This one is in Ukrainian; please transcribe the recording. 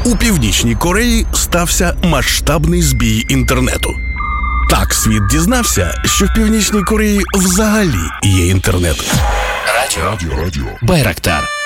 У Північній Кореї стався масштабний збій інтернету. Так світ дізнався, що в Північній Кореї взагалі є інтернет. Радіо. Байрактар.